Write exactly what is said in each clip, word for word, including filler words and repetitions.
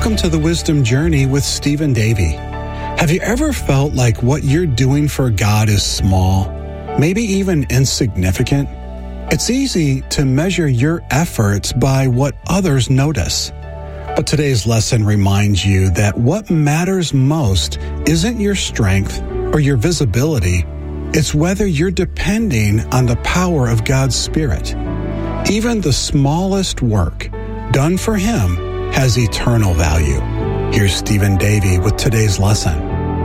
Welcome to the Wisdom Journey with Stephen Davey. Have you ever felt like what you're doing for God is small, maybe even insignificant? It's easy to measure your efforts by what others notice. But today's lesson reminds you that what matters most isn't your strength or your visibility. It's whether you're depending on the power of God's Spirit. Even the smallest work done for Him has eternal value. Here's Stephen Davey with today's lesson.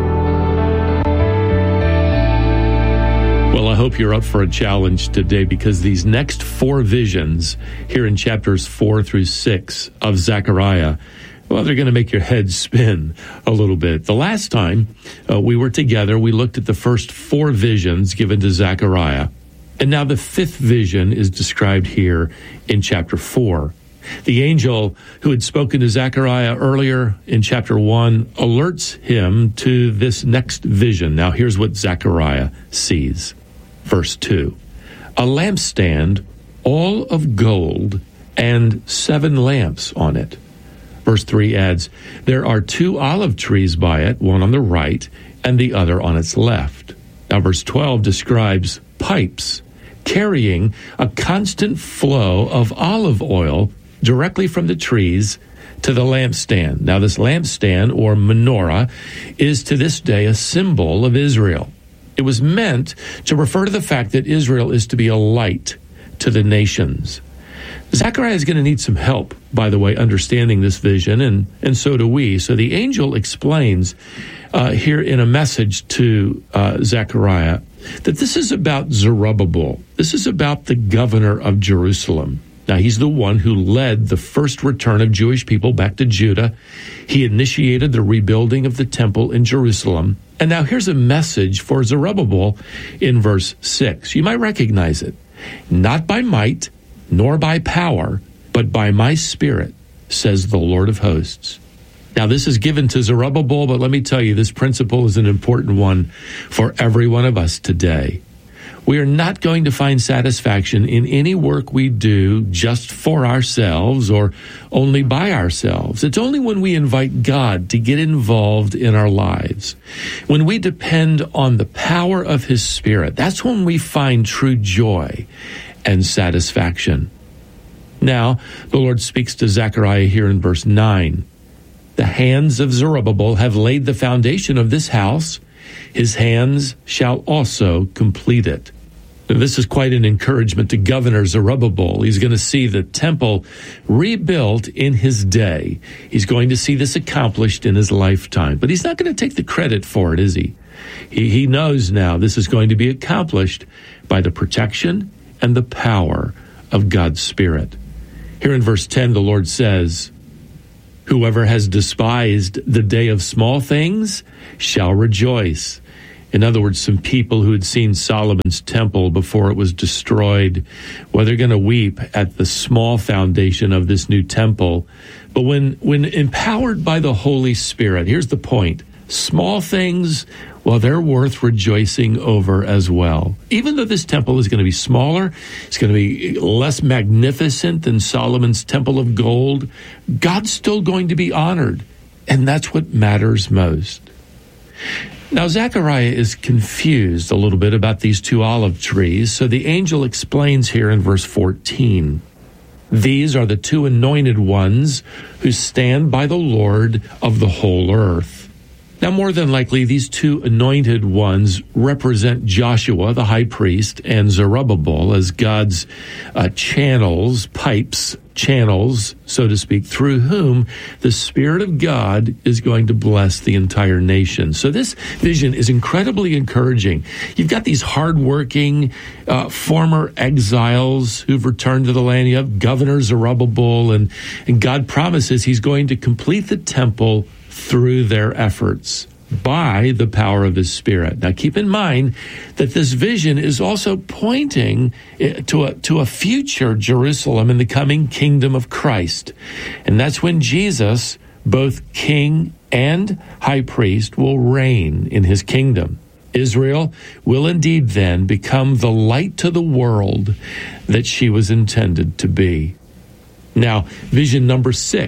Well, I hope you're up for a challenge today, because these next four visions here in chapters four through six of Zechariah, well, they're going to make your head spin a little bit. The last time uh, we were together, we looked at the first four visions given to Zechariah. And now the fifth vision is described here in chapter four. The angel who had spoken to Zechariah earlier in chapter one alerts him to this next vision. Now here's what Zechariah sees. Verse two, a lampstand all of gold and seven lamps on it. Verse three adds, there are two olive trees by it, one on the right and the other on its left. Now verse twelve describes pipes carrying a constant flow of olive oil directly from the trees to the lampstand. Now, this lampstand, or menorah, is to this day a symbol of Israel. It was meant to refer to the fact that Israel is to be a light to the nations. Zechariah is going to need some help, by the way, understanding this vision, and, and so do we. So the angel explains uh, here in a message to uh, Zechariah that this is about Zerubbabel. This is about the governor of Jerusalem. Now, he's the one who led the first return of Jewish people back to Judah. He initiated the rebuilding of the temple in Jerusalem. And now here's a message for Zerubbabel in verse six. You might recognize it. Not by might, nor by power, but by my Spirit, says the Lord of hosts. Now, this is given to Zerubbabel, but let me tell you, this principle is an important one for every one of us today. We are not going to find satisfaction in any work we do just for ourselves or only by ourselves. It's only when we invite God to get involved in our lives, when we depend on the power of His Spirit, that's when we find true joy and satisfaction. Now, the Lord speaks to Zechariah here in verse nine. The hands of Zerubbabel have laid the foundation of this house. His hands shall also complete it. And this is quite an encouragement to Governor Zerubbabel. He's going to see the temple rebuilt in his day. He's going to see this accomplished in his lifetime. But he's not going to take the credit for it, is he? He, he knows now this is going to be accomplished by the protection and the power of God's Spirit. Here in verse ten, the Lord says, whoever has despised the day of small things shall rejoice. In other words, some people who had seen Solomon's temple before it was destroyed, well, they're going to weep at the small foundation of this new temple. But when, when empowered by the Holy Spirit, here's the point. Small things, well, they're worth rejoicing over as well. Even though this temple is going to be smaller, it's going to be less magnificent than Solomon's temple of gold, God's still going to be honored. And that's what matters most. Now, Zechariah is confused a little bit about these two olive trees, so the angel explains here in verse fourteen. These are the two anointed ones who stand by the Lord of the whole earth. Now, more than likely, these two anointed ones represent Joshua, the high priest, and Zerubbabel as God's uh, channels, pipes, channels, so to speak, through whom the Spirit of God is going to bless the entire nation. So this vision is incredibly encouraging. You've got these hardworking uh, former exiles who've returned to the land. You have Governor Zerubbabel, and, and God promises He's going to complete the temple through their efforts by the power of His Spirit. Now, keep in mind that this vision is also pointing to a, to a future Jerusalem in the coming kingdom of Christ. And that's when Jesus, both King and High Priest, will reign in His kingdom. Israel will indeed then become the light to the world that she was intended to be. Now, vision number six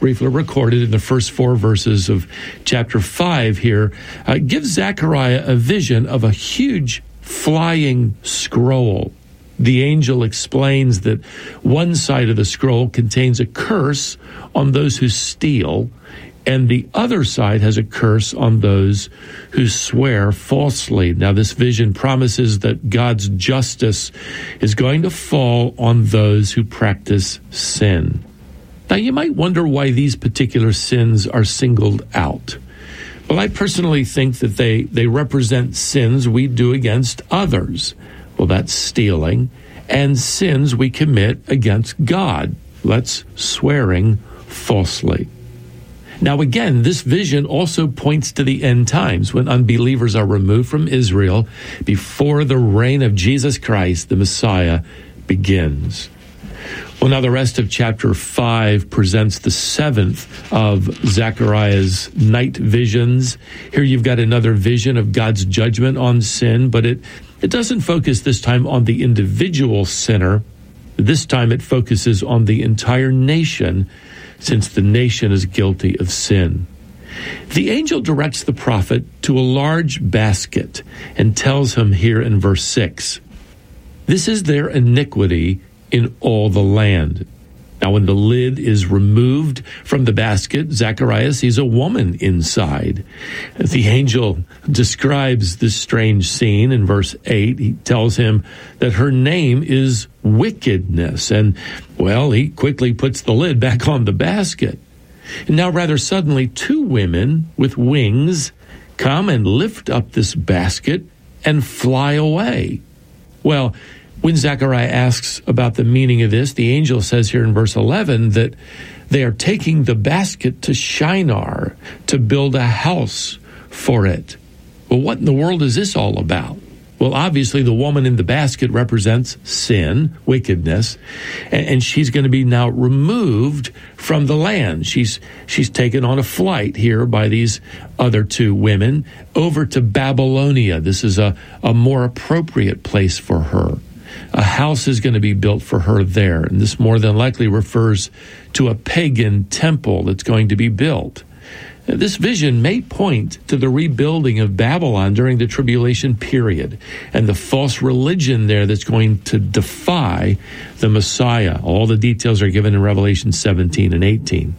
briefly recorded in the first four verses of chapter five here, uh, gives Zechariah a vision of a huge flying scroll. The angel explains that one side of the scroll contains a curse on those who steal, and the other side has a curse on those who swear falsely. Now, this vision promises that God's justice is going to fall on those who practice sin. Now, you might wonder why these particular sins are singled out. Well, I personally think that they, they represent sins we do against others. Well, that's stealing, and sins we commit against God. That's swearing falsely. Now, again, this vision also points to the end times when unbelievers are removed from Israel before the reign of Jesus Christ, the Messiah, begins. Well, now the rest of chapter five presents the seventh of Zechariah's night visions. Here you've got another vision of God's judgment on sin, but it, it doesn't focus this time on the individual sinner. This time it focuses on the entire nation, since the nation is guilty of sin. The angel directs the prophet to a large basket and tells him here in verse six, "This is their iniquity in all the land." Now, when the lid is removed from the basket, Zechariah sees a woman inside. The angel describes this strange scene in verse eight. He tells him that her name is Wickedness. And, well, he quickly puts the lid back on the basket. And now, rather suddenly, two women with wings come and lift up this basket and fly away. Well, when Zechariah asks about the meaning of this, the angel says here in verse eleven that they are taking the basket to Shinar to build a house for it. Well, what in the world is this all about? Well, obviously, the woman in the basket represents sin, wickedness, and she's going to be now removed from the land. She's she's taken on a flight here by these other two women over to Babylonia. This is a, a more appropriate place for her. A house is going to be built for her there, and this more than likely refers to a pagan temple that's going to be built. This vision may point to the rebuilding of Babylon during the tribulation period and the false religion there that's going to defy the Messiah. All the details are given in Revelation seventeen and eighteen.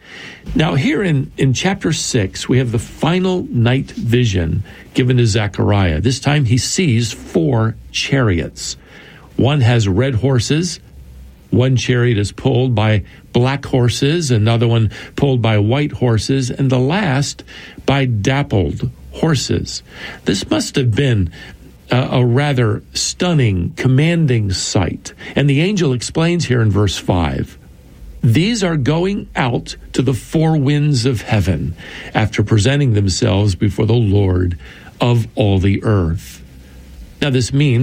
Now, here in, in chapter six, we have the final night vision given to Zechariah. This time he sees four chariots. One has red horses. One chariot is pulled by black horses, another one pulled by white horses, and the last by dappled horses. This must have been a, a rather stunning, commanding sight. And the angel explains here in verse five, "These are going out to the four winds of heaven after presenting themselves before the Lord of all the earth." Now, this means